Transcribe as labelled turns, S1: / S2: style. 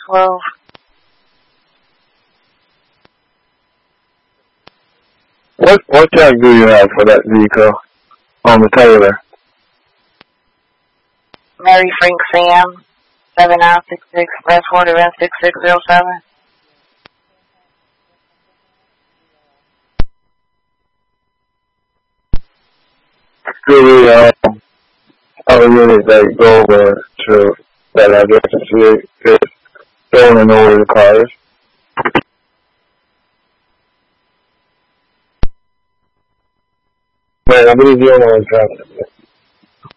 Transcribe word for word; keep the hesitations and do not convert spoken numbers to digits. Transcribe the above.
S1: twelve.
S2: What what tag do you have for that vehicle on the Taylor?
S1: Mary Frank Sam, seven nine six six, last four to six six zero seven.
S2: Do we, um, our unit that go over to that address and see if it's stolen in order the cars? Man, I believe you don't want to